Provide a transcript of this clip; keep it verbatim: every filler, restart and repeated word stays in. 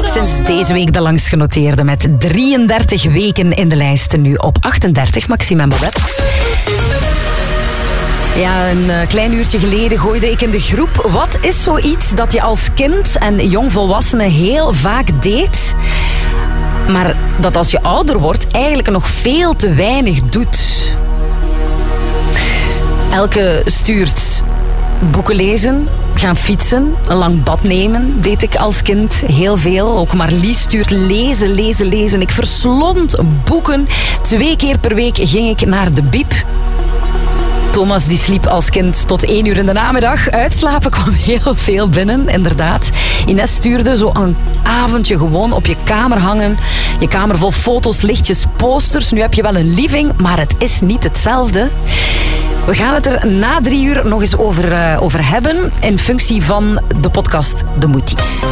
Sinds deze week de langst genoteerde met drieëndertig weken in de lijst. Nu op achtendertig, Maxime en Babette. Ja, een klein uurtje geleden gooide ik in de groep: wat is zoiets dat je als kind en jongvolwassene heel vaak deed, maar dat als je ouder wordt eigenlijk nog veel te weinig doet? Elke stuurt boeken lezen, gaan fietsen, een lang bad nemen, deed ik als kind heel veel. Ook Marlies stuurt lezen, lezen, lezen. Ik verslond boeken. Twee keer per week ging ik naar de biep. Thomas die sliep als kind tot één uur in de namiddag. Uitslapen kwam heel veel binnen, inderdaad. Ines stuurde zo een avondje gewoon op je kamer hangen. Je kamer vol foto's, lichtjes, posters. Nu heb je wel een living, maar het is niet hetzelfde. We gaan het er na drie uur nog eens over, uh, over hebben in functie van de podcast De Moeties.